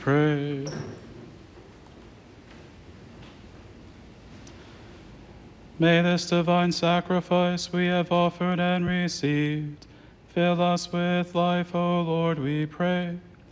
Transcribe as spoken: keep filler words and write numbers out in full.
Pray. May this divine sacrifice we have offered and received fill us with life, O Lord, we pray.